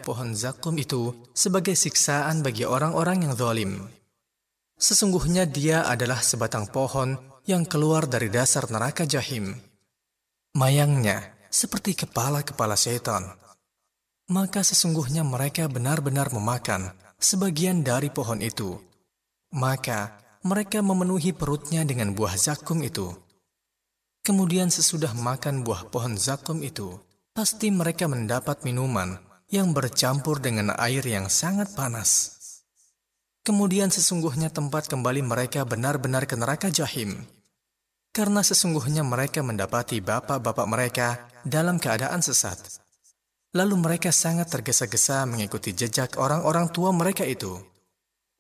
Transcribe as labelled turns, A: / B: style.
A: pohon zakum itu sebagai siksaan bagi orang-orang yang zalim. Sesungguhnya dia adalah sebatang pohon yang keluar dari dasar neraka Jahim. Mayangnya seperti kepala-kepala syaitan. Maka sesungguhnya mereka benar-benar memakan sebagian dari pohon itu. Maka mereka memenuhi perutnya dengan buah zakum itu. Kemudian sesudah makan buah pohon zakum itu, pasti mereka mendapat minuman yang bercampur dengan air yang sangat panas. Kemudian sesungguhnya tempat kembali mereka benar-benar ke neraka Jahim. Karena sesungguhnya mereka mendapati bapak-bapak mereka dalam keadaan sesat. Lalu mereka sangat tergesa-gesa mengikuti jejak orang-orang tua mereka itu.